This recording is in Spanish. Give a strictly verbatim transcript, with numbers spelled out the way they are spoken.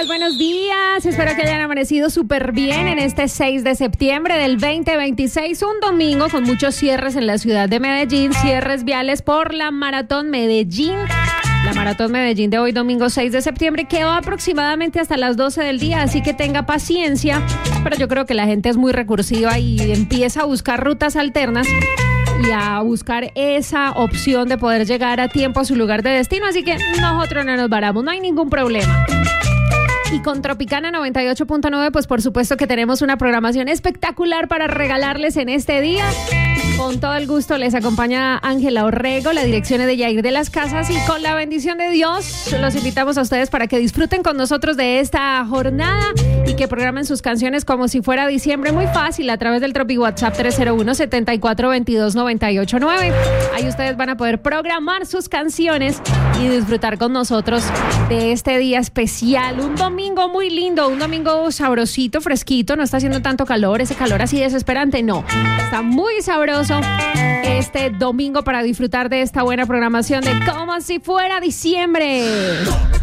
días, buenos días. Espero que hayan amanecido súper bien en este seis de septiembre del veinte veintiséis, un domingo con muchos cierres en la ciudad de Medellín, cierres viales por la Maratón Medellín. La Maratón Medellín de hoy, domingo seis de septiembre, que va aproximadamente hasta las doce del día, así que tenga paciencia. Pero yo creo que la gente es muy recursiva y empieza a buscar rutas alternas y a buscar esa opción de poder llegar a tiempo a su lugar de destino, así que nosotros no nos varamos, no hay ningún problema. Y con Tropicana noventa y ocho punto nueve, pues por supuesto que tenemos una programación espectacular para regalarles en este día. Con todo el gusto les acompaña Ángela Orrego, la dirección es de Yair de las Casas, y con la bendición de Dios los invitamos a ustedes para que disfruten con nosotros de esta jornada y que programen sus canciones como si fuera diciembre, muy fácil, a través del Tropi WhatsApp tres cero uno, siete cuatro, dos dos, nueve ocho nueve. Ahí ustedes van a poder programar sus canciones y disfrutar con nosotros de este día especial, un domingo muy lindo, un domingo sabrosito, fresquito, no está haciendo tanto calor, ese calor así desesperante, no, está muy sabroso este domingo para disfrutar de esta buena programación de como si fuera diciembre.